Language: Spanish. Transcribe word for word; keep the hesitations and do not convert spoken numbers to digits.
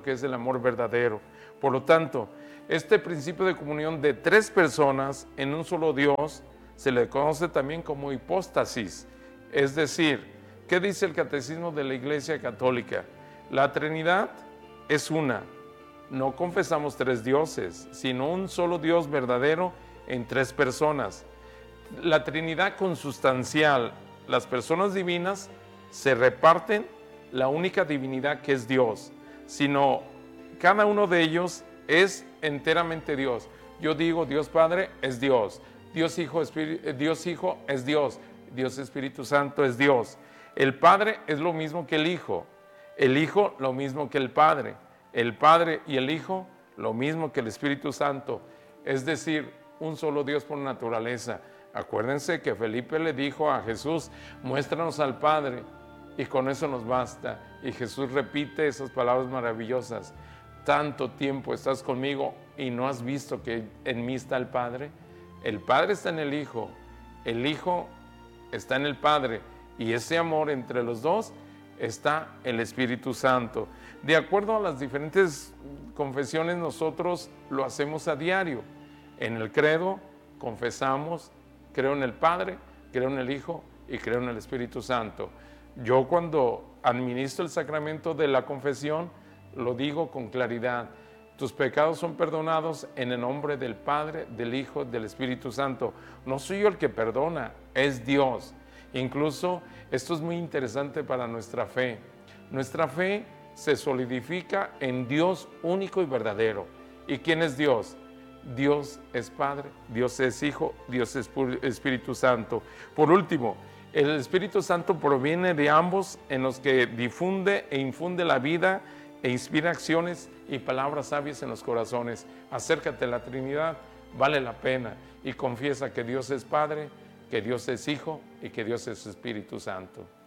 que es el amor verdadero. Por lo tanto, este principio de comunión de tres personas en un solo Dios se le conoce también como hipóstasis. Es decir, ¿qué dice el Catecismo de la Iglesia Católica? La Trinidad es una. No confesamos tres dioses, sino un solo Dios verdadero en tres personas. La Trinidad consustancial, las personas divinas se reparten la única divinidad que es Dios, sino cada uno de ellos es enteramente Dios. Yo digo Dios Padre es Dios, Dios Hijo, Espíritu, Dios Hijo es Dios, Dios Espíritu Santo es Dios. El Padre es lo mismo que el Hijo, el Hijo lo mismo que el Padre, el Padre y el Hijo lo mismo que el Espíritu Santo, es decir, un solo Dios por naturaleza. Acuérdense que Felipe le dijo a Jesús, muéstranos al Padre, y con eso nos basta. Y Jesús repite esas palabras maravillosas: tanto tiempo estás conmigo y no has visto que en mí está el Padre. El Padre está en el Hijo, el Hijo está en el Padre, y ese amor entre los dos está el Espíritu Santo. De acuerdo a las diferentes confesiones, nosotros lo hacemos a diario. En el credo confesamos: creo en el Padre, creo en el Hijo y creo en el Espíritu Santo. Yo, cuando administro el sacramento de la confesión, lo digo con claridad: tus pecados son perdonados en el nombre del Padre, del Hijo, del Espíritu Santo. No soy yo el que perdona, es Dios. Incluso esto es muy interesante para nuestra fe. Nuestra fe se solidifica en Dios único y verdadero. ¿Y quién es Dios? Dios es Padre, Dios es Hijo, Dios es Espíritu Santo. Por último, el Espíritu Santo proviene de ambos, en los que difunde e infunde la vida e inspira acciones y palabras sabias en los corazones. Acércate a la Trinidad, vale la pena, y confiesa que Dios es Padre, que Dios es Hijo y que Dios es Espíritu Santo.